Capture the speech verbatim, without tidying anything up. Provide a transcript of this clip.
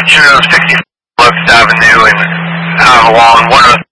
True sixty West Avenue in Avalon, one oh